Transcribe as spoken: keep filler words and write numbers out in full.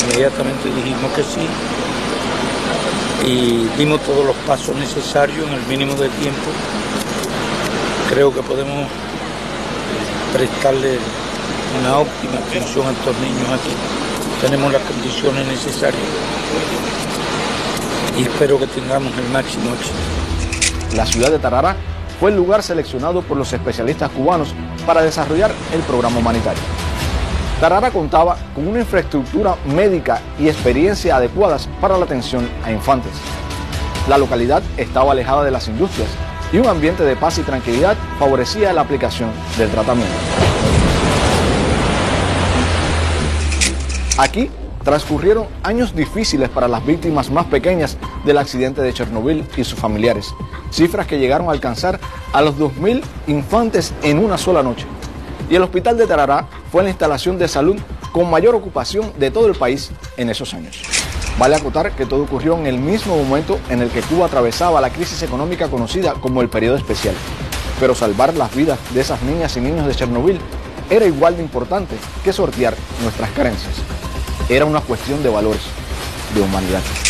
inmediatamente dijimos que sí y dimos todos los pasos necesarios en el mínimo de tiempo. Creo que podemos prestarle una óptima atención a estos niños aquí. Tenemos las condiciones necesarias y espero que tengamos el máximo éxito. La ciudad de Tarará fue el lugar seleccionado por los especialistas cubanos para desarrollar el programa humanitario. Tarará contaba con una infraestructura médica y experiencia adecuadas para la atención a infantes. La localidad estaba alejada de las industrias y un ambiente de paz y tranquilidad favorecía la aplicación del tratamiento. Aquí transcurrieron años difíciles para las víctimas más pequeñas del accidente de Chernobyl y sus familiares, cifras que llegaron a alcanzar a los dos mil infantes en una sola noche. Y el hospital de Tarará fue la instalación de salud con mayor ocupación de todo el país en esos años. Vale acotar que todo ocurrió en el mismo momento en el que Cuba atravesaba la crisis económica conocida como el periodo especial. Pero salvar las vidas de esas niñas y niños de Chernobyl era igual de importante que sortear nuestras carencias. Era una cuestión de valores, de humanidad.